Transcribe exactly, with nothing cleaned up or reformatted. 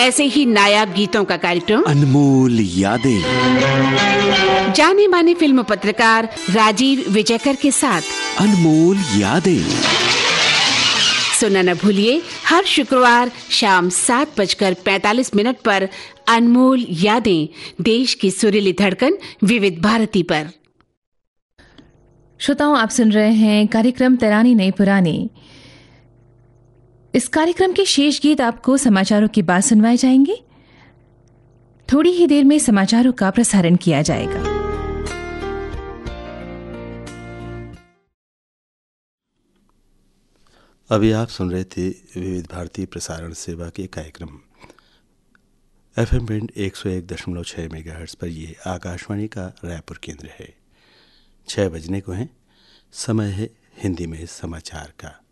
ऐसे ही नायाब गीतों का कार्यक्रम अनमोल यादें, जाने माने फिल्म पत्रकार राजीव विजयकर के साथ अनमोल यादें सुनना न भूलिए हर शुक्रवार शाम सात बजकर पैतालीस मिनट पर अनमोल यादें, देश की सुरीली धड़कन विविध भारती पर। श्रोताओं, आप सुन रहे हैं कार्यक्रम तरानी नई पुरानी। इस कार्यक्रम के शेष गीत आपको समाचारों के बाद सुनवाए जाएंगे। थोड़ी ही देर में समाचारों का प्रसारण किया जाएगा। अभी आप सुन रहे थे विविध भारती प्रसारण सेवा के कार्यक्रम एफ एम बैंड एक सौ एक दशमलव छः मेगाहर्ट्ज़ पर। यह आकाशवाणी का रायपुर केंद्र है। छः बजने को हैं, समय है हिंदी में समाचार का।